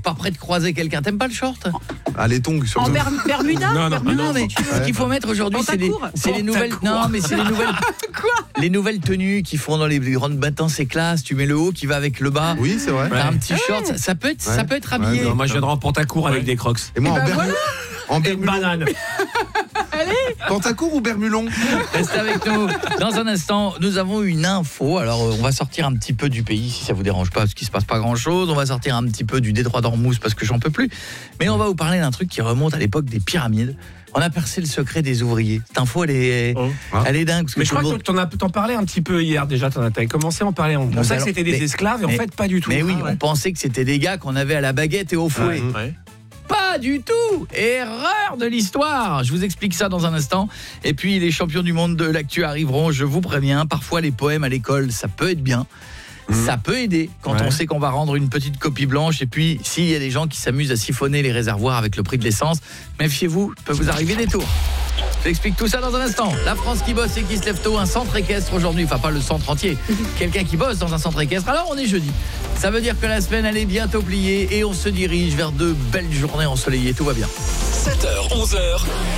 pas près de croiser quelqu'un. T'aimes pas le short? Ah, les tongs surtout. En Bermuda. Non, mais ce qu'il faut mettre aujourd'hui, c'est les nouvelles. Non, mais c'est les nouvelles. Les nouvelles tenues qu'ils font dans les grandes vacances et classes. Tu mets le haut qui va avec le bas. Oui, c'est vrai. T'as un petit short, ça peut être habillé. Non, moi je viendrai en pantacourt avec des crocs. Et moi en Et une bermulon. banane. Pantacourt ou bermulon? Restez avec nous. Dans un instant, nous avons une info. Alors, on va sortir un petit peu du pays, si ça vous dérange pas, parce qu'il se passe pas grand-chose. On va sortir un petit peu du détroit d'Ormuz, parce que j'en peux plus. Mais on va vous parler d'un truc qui remonte à l'époque des pyramides. On a percé le secret des ouvriers. Cette info, elle est dingue. Parce que Mais je crois que t'en parlais un petit peu hier déjà. T'avais commencé à en parler. On pensait que c'était des esclaves et en fait pas du tout. Mais oui, on pensait que c'était des gars qu'on avait à la baguette et au fouet. Ouais. Pas du tout. Erreur de l'histoire. Je vous explique ça dans un instant. Et puis les champions du monde de l'actu arriveront, je vous préviens. Parfois les poèmes à l'école, ça peut être bien. Ça peut aider quand on sait qu'on va rendre une petite copie blanche. Et puis s'il y a des gens qui s'amusent à siphonner les réservoirs avec le prix de l'essence, méfiez-vous, peut vous arriver des tours. J'explique tout ça dans un instant. La France qui bosse et qui se lève tôt, un centre équestre aujourd'hui, enfin pas le centre entier, quelqu'un qui bosse dans un centre équestre. Alors on est jeudi, ça veut dire que la semaine elle est bientôt pliée et on se dirige vers de belles journées ensoleillées, tout va bien. 7h, 11h.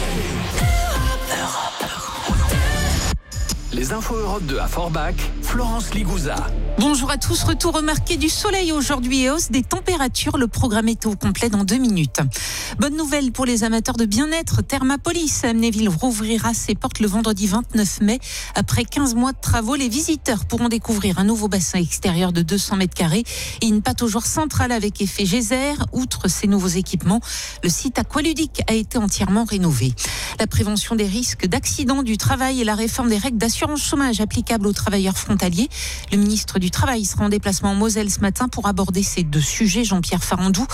Les infos Europe 2 à Forbach, Florence Ligouza. Bonjour à tous, retour remarqué du soleil aujourd'hui et hausse des températures. Le programme est au complet dans 2 minutes. Bonne nouvelle pour les amateurs de bien-être, Thermapolis à Amnéville rouvrira ses portes le vendredi 29 mai. Après 15 mois de travaux, les visiteurs pourront découvrir un nouveau bassin extérieur de 200 mètres carrés et une pataugeoire centrale avec effet geyser. Outre ces nouveaux équipements, le site aqualudique a été entièrement rénové. La prévention des risques d'accidents du travail et la réforme des règles d'assurance chômage applicables aux travailleurs frontaliers. Le ministre du Travail sera en déplacement en Moselle ce matin pour aborder ces 2 sujets. Jean-Pierre Farandou